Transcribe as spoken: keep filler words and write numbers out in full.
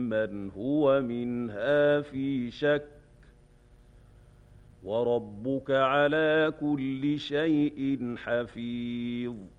ممن هو منها في شك وربك على كل شيء حفيظ